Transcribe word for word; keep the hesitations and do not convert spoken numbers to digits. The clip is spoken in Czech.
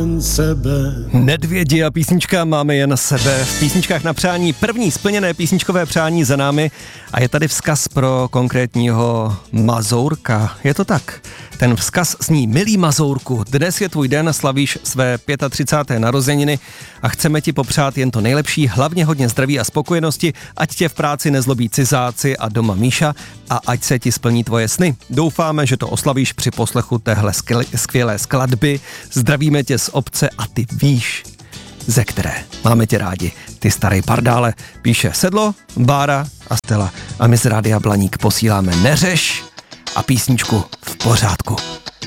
jen sebe. Nedvědi a písnička Máme jen sebe. V písničkách na přání první splněné písničkové přání za námi a je tady vzkaz pro konkrétního Mazourka. Je to tak. Ten vzkaz zní: milý Mazourku, dnes je tvůj den, slavíš své třicáté páté narozeniny a chceme ti popřát jen to nejlepší, hlavně hodně zdraví a spokojenosti, ať tě v práci nezlobí cizáci a doma Míša a ať se ti splní tvoje sny. Doufáme, že to oslavíš při poslechu téhle skvělé skladby. Zdravíme tě z obce a ty víš, ze které. Máme tě rádi, ty starý pardále. Píše Sedlo, Bára a Stella. A my z Rádia Blaník posíláme Neřeš a písničku V pořádku.